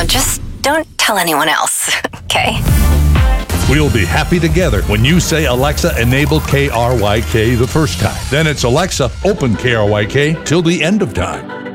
Now just don't tell anyone else, okay? We'll be happy together when you say, Alexa, enable KRYK the first time. Then it's Alexa, open KRYK till the end of time.